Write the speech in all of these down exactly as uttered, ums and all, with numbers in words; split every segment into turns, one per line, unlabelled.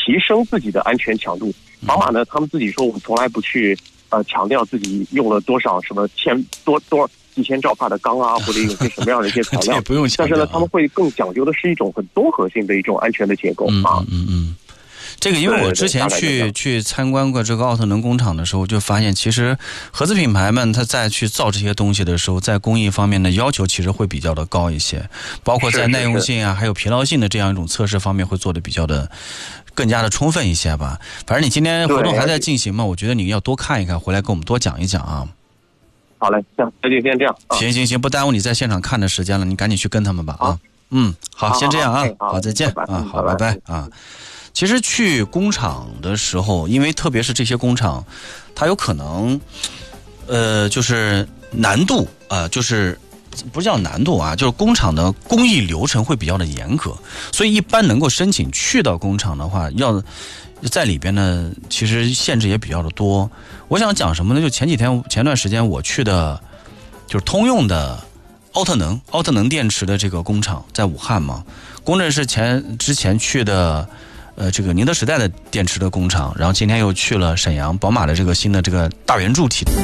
提升自己的安全强度。宝马呢，他们自己说我们从来不去呃强调自己用了多少什么千多多几千兆帕的钢啊，或者有些什么样的一些材料，
不用强调。
但是呢，他们会更讲究的是一种很综合性的一种安全的结构啊。
嗯嗯嗯。这个因为我之前去去参观过这个奥特能工厂的时候，就发现其实合资品牌们它在去造这些东西的时候，在工艺方面的要求其实会比较的高一些，包括在耐用性啊还有疲劳性的这样一种测试方面会做的比较的更加的充分一些吧。反正你今天活动还在进行嘛，我觉得你要多看一看，回来跟我们多讲一讲啊。
好嘞，行，那就先这样。
行行行，不耽误你在现场看的时间了，你赶紧去跟他们吧啊。嗯，好，先这样啊，好，再见啊，好，拜拜啊。其实去工厂的时候，因为特别是这些工厂，它有可能，呃，就是难度啊、呃，就是不是叫难度啊，就是工厂的工艺流程会比较的严格，所以一般能够申请去到工厂的话，要在里边呢，其实限制也比较的多。我想讲什么呢？就前几天前段时间我去的，就是通用的奥特能奥特能电池的这个工厂，在武汉嘛。公正是前之前去的。呃，这个宁德时代的电池的工厂，然后今天又去了沈阳宝马的这个新的这个大圆柱体。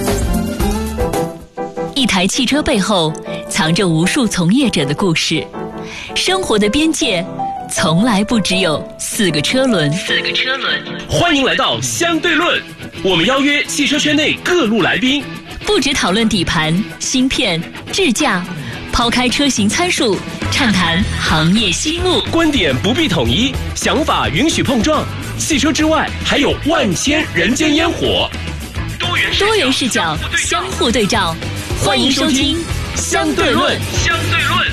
一台汽车背后藏着无数从业者的故事，生活的边界从来不只有四个车轮。四个车轮。
欢迎来到相对论，我们邀约汽车圈内各路来宾，
不只讨论底盘、芯片、智驾，抛开车型参数，畅谈行业新路。
观点不必统一，想法允许碰撞。汽车之外，还有万千人间烟火。
多元多元视角，相互对照。欢迎收听《相对论》。
相对论。